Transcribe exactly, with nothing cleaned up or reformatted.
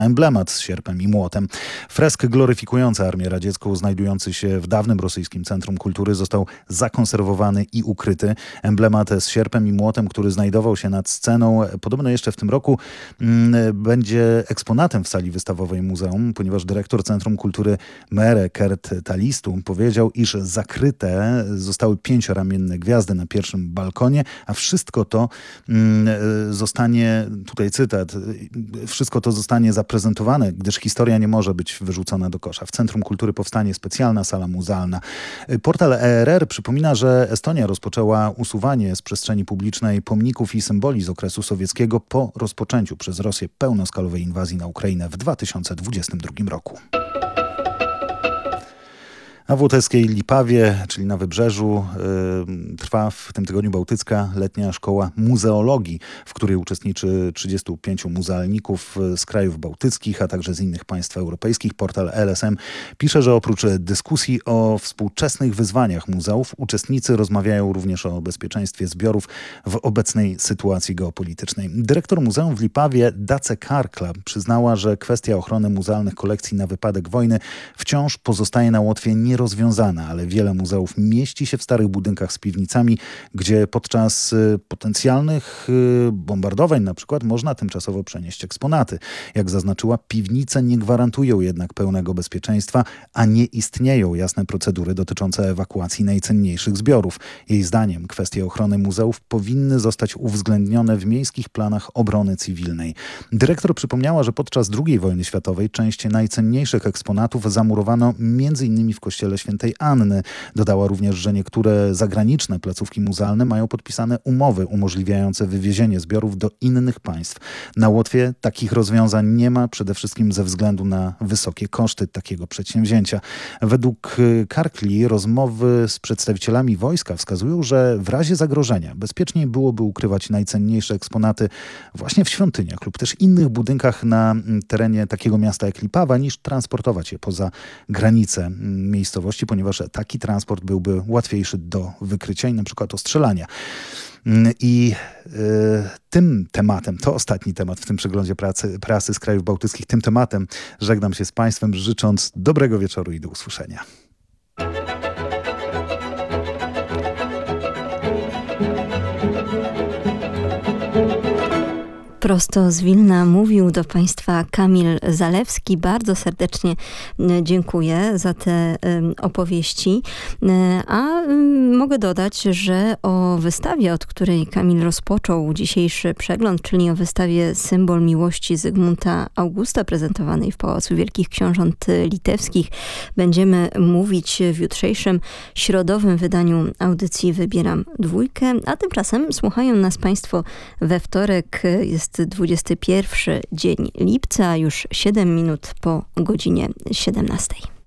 emblemat z sierpem i młotem. Fresk gloryfikujący Armię Radziecką, znajdujący się w dawnym rosyjskim Centrum Kultury, został zakonserwowany i ukryty. Emblemat z sierpem i młotem, który znajdował się nad sceną, podobno jeszcze w tym roku m, będzie eksponatem w sali wystawowej muzeum, ponieważ dyrektor Centrum Kultury Mere Kert Talistu powiedział, iż zakryte zostały pięcioramienne gwiazdy na pierwszym balkonie, a wszystko to m, zostanie, tutaj cytat, wszystko to zostanie zaprezentowane, gdyż historia nie może być wyrzucona do kosza. W Centrum Kultury powstanie specjalna sala muzealna. Portal E R R przypomina, że Estonia rozpoczęła usuwanie z przestrzeni publicznej pomników i symboli z okresu sowieckiego po rozpoczęciu przez Rosję pełnoskalowej inwazji na Ukrainę w dwa tysiące dwudziestym drugim roku. Na włoteskiej Lipawie, czyli na Wybrzeżu, yy, trwa w tym tygodniu bałtycka letnia szkoła muzeologii, w której uczestniczy trzydziestu pięciu muzealników z krajów bałtyckich, a także z innych państw europejskich. Portal L S M pisze, że oprócz dyskusji o współczesnych wyzwaniach muzeów, uczestnicy rozmawiają również o bezpieczeństwie zbiorów w obecnej sytuacji geopolitycznej. Dyrektor muzeum w Lipawie Dace Karkla przyznała, że kwestia ochrony muzealnych kolekcji na wypadek wojny wciąż pozostaje na Łotwie nie rozwiązana, ale wiele muzeów mieści się w starych budynkach z piwnicami, gdzie podczas potencjalnych bombardowań na przykład można tymczasowo przenieść eksponaty. Jak zaznaczyła, piwnice nie gwarantują jednak pełnego bezpieczeństwa, a nie istnieją jasne procedury dotyczące ewakuacji najcenniejszych zbiorów. Jej zdaniem kwestie ochrony muzeów powinny zostać uwzględnione w miejskich planach obrony cywilnej. Dyrektor przypomniała, że podczas drugiej wojny światowej część najcenniejszych eksponatów zamurowano między innymi w kościele Świętej Anny. Dodała również, że niektóre zagraniczne placówki muzealne mają podpisane umowy umożliwiające wywiezienie zbiorów do innych państw. Na Łotwie takich rozwiązań nie ma, przede wszystkim ze względu na wysokie koszty takiego przedsięwzięcia. Według Karkli rozmowy z przedstawicielami wojska wskazują, że w razie zagrożenia bezpieczniej byłoby ukrywać najcenniejsze eksponaty właśnie w świątyniach lub też innych budynkach na terenie takiego miasta jak Lipawa, niż transportować je poza granice miejscowości, ponieważ taki transport byłby łatwiejszy do wykrycia i na przykład ostrzelania. I y, tym tematem, to ostatni temat w tym przeglądzie pracy, prasy z krajów bałtyckich, tym tematem żegnam się z Państwem, życząc dobrego wieczoru i do usłyszenia. Prosto z Wilna mówił do Państwa Kamil Zalewski. Bardzo serdecznie dziękuję za te opowieści. A mogę dodać, że o wystawie, od której Kamil rozpoczął dzisiejszy przegląd, czyli o wystawie Symbol Miłości Zygmunta Augusta, prezentowanej w Pałacu Wielkich Książąt Litewskich, będziemy mówić w jutrzejszym środowym wydaniu audycji Wybieram Dwójkę, a tymczasem słuchają nas Państwo we wtorek. Jest dwudziesty pierwszy dzień lipca, już siedem minut po godzinie siedemnastej.